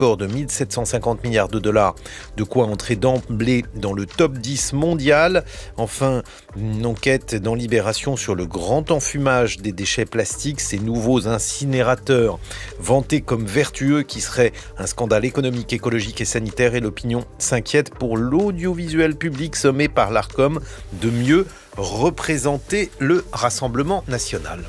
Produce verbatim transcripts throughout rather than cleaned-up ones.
score de mille sept cent cinquante milliards de dollars, de quoi entrer d'emblée dans le top dix mondial. Enfin, une enquête dans Libération sur le grand enfumage des déchets plastiques, ces nouveaux incinérateurs vantés comme vertueux qui seraient un scandale économique, écologique et sanitaire, et l'opinion s'inquiète pour l'audiovisuel public sommé par l'Arcom de mieux représenter le Rassemblement national.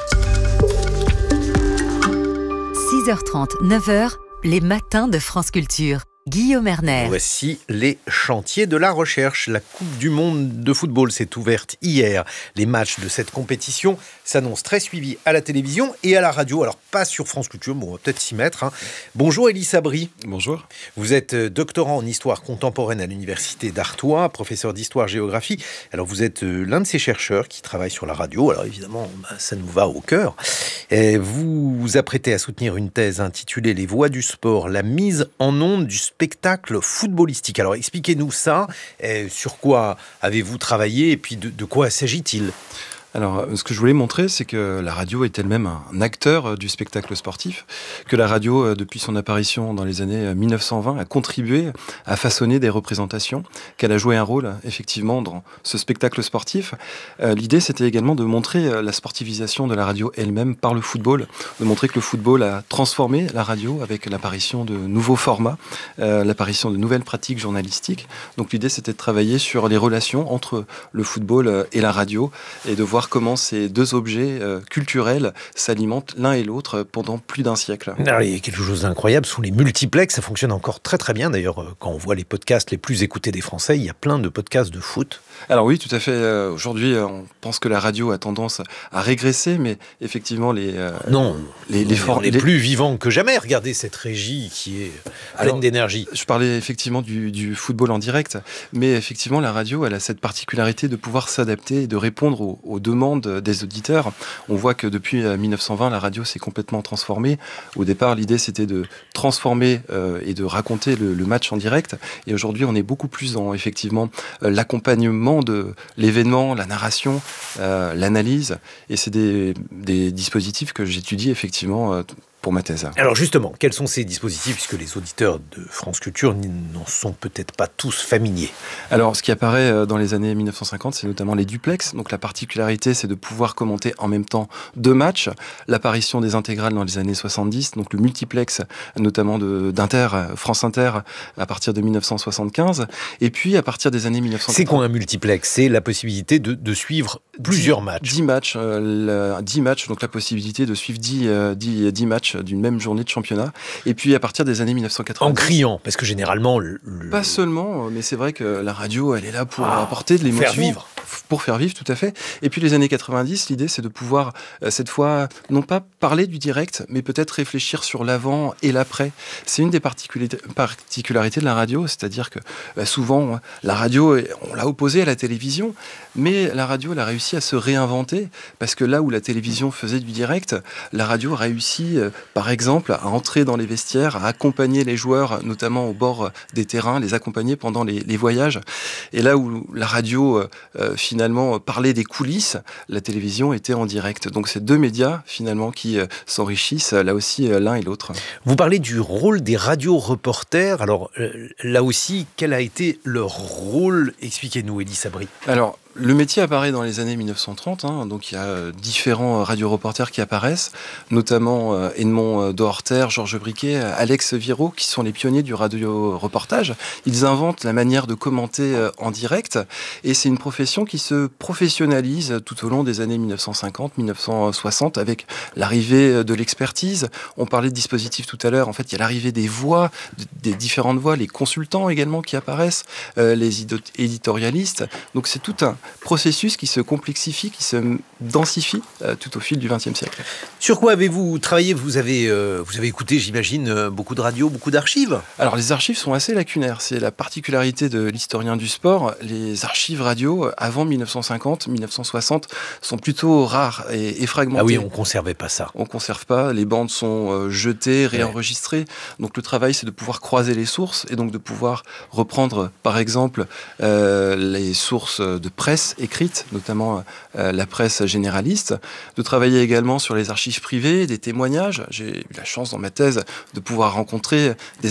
six heures trente, neuf heures, les matins de France Culture. Guillaume Erner. Voici les chantiers de la recherche. La Coupe du monde de football s'est ouverte hier. Les matchs de cette compétition s'annoncent très suivis à la télévision et à la radio. Alors, pas sur France Culture, bon, on va peut-être s'y mettre. Hein. Bonjour Élie Sabri. Bonjour. Vous êtes doctorant en histoire contemporaine à l'université d'Artois, professeur d'histoire-géographie. Alors, vous êtes l'un de ces chercheurs qui travaillent sur la radio. Alors, évidemment, ça nous va au cœur. Et vous vous apprêtez à soutenir une thèse intitulée « Les voies du sport, la mise en onde du spectacle footballistique ». Alors expliquez-nous ça, et sur quoi avez-vous travaillé et puis de, de quoi s'agit-il ? Alors, ce que je voulais montrer, c'est que la radio est elle-même un acteur du spectacle sportif, que la radio, depuis son apparition dans les années mille neuf cent vingt, a contribué à façonner des représentations, qu'elle a joué un rôle, effectivement, dans ce spectacle sportif. Euh, l'idée, c'était également de montrer la sportivisation de la radio elle-même par le football, de montrer que le football a transformé la radio avec l'apparition de nouveaux formats, euh, l'apparition de nouvelles pratiques journalistiques. Donc l'idée, c'était de travailler sur les relations entre le football et la radio, et de voir comment ces deux objets euh, culturels s'alimentent l'un et l'autre pendant plus d'un siècle. Alors, il y a quelque chose d'incroyable, ce sont les multiplex, ça fonctionne encore très très bien. D'ailleurs, quand on voit les podcasts les plus écoutés des Français, il y a plein de podcasts de foot. Alors oui, tout à fait. Aujourd'hui, on pense que la radio a tendance à régresser, mais effectivement, les... Euh, non, les, les, for- on est les... plus vivants que jamais. Regardez cette régie qui est pleine Alors, d'énergie. Je parlais effectivement du, du football en direct, mais effectivement, la radio, elle a cette particularité de pouvoir s'adapter et de répondre aux, aux demandes des auditeurs. On voit que depuis mille neuf cent vingt, la radio s'est complètement transformée. Au départ, l'idée, c'était de transformer euh, et de raconter le, le match en direct. Et aujourd'hui, on est beaucoup plus dans, effectivement, euh, l'accompagnement de l'événement, la narration, euh, l'analyse. Et c'est des, des dispositifs que j'étudie, effectivement, euh, pour ma thèse. Alors justement, quels sont ces dispositifs, puisque les auditeurs de France Culture n'en sont peut-être pas tous familiers? Alors, ce qui apparaît dans les années mille neuf cent cinquante, c'est notamment les duplex. Donc la particularité, c'est de pouvoir commenter en même temps deux matchs. L'apparition des intégrales dans les années soixante-dix, donc le multiplex, notamment de, d'Inter, France Inter, à partir de mille neuf cent soixante-quinze. Et puis, à partir des années mille neuf cent quatre-vingts... C'est quoi un multiplex? C'est la possibilité de, de suivre plusieurs dix, matchs. dix matchs, euh, dix matchs, donc la possibilité de suivre dix, euh, dix, dix matchs d'une même journée de championnat. Et puis à partir des années mille neuf cent quatre-vingt-dix... En criant, parce que généralement... Le... Pas seulement, mais c'est vrai que la radio, elle est là pour ah, apporter de l'émotion. Faire vivre. Pour faire vivre, tout à fait. Et puis les années quatre-vingt-dix, l'idée, c'est de pouvoir, euh, cette fois, non pas parler du direct, mais peut-être réfléchir sur l'avant et l'après. C'est une des particularités, particularités de la radio, c'est-à-dire que bah, souvent, la radio, on l'a opposée à la télévision, mais la radio, elle a réussi à se réinventer, parce que là où la télévision faisait du direct, la radio a réussi, euh, par exemple, à entrer dans les vestiaires, à accompagner les joueurs, notamment au bord des terrains, les accompagner pendant les, les voyages. Et là où la radio, euh, finalement, parlait des coulisses, la télévision était en direct. Donc c'est deux médias, finalement, qui euh, s'enrichissent, là aussi, euh, l'un et l'autre. Vous parlez du rôle des radio-reporters. Alors, euh, là aussi, quel a été leur rôle? Expliquez-nous, Élie Sabri. Alors, le métier apparaît dans les années mille neuf cent trente, hein, donc il y a euh, différents radio-reporters qui apparaissent, notamment euh, Edmond Dohorter, Georges Briquet, Alex Viraud, qui sont les pionniers du radio-reportage. Ils inventent la manière de commenter euh, en direct, et c'est une profession qui se professionnalise tout au long des années mille neuf cent cinquante, mille neuf cent soixante, avec l'arrivée de l'expertise. On parlait de dispositifs tout à l'heure, en fait, il y a l'arrivée des voix, des différentes voix, les consultants également qui apparaissent, euh, les éditorialistes. Donc c'est tout un processus qui se complexifie, qui se densifie euh, tout au fil du vingtième siècle. Sur quoi avez-vous travaillé? Vous avez, euh, vous avez écouté, j'imagine, euh, beaucoup de radios, beaucoup d'archives? Alors, les archives sont assez lacunaires. C'est la particularité de l'historien du sport. Les archives radio, avant mille neuf cent cinquante, mille neuf cent soixante, sont plutôt rares et, et fragmentées. Ah oui, on ne conservait pas ça. On ne conserve pas. Les bandes sont euh, jetées, réenregistrées. Ouais. Donc, le travail, c'est de pouvoir croiser les sources et donc de pouvoir reprendre, par exemple, euh, les sources de presse écrite, notamment euh, la presse généraliste, de travailler également sur les archives privées, des témoignages. J'ai eu la chance dans ma thèse de pouvoir rencontrer des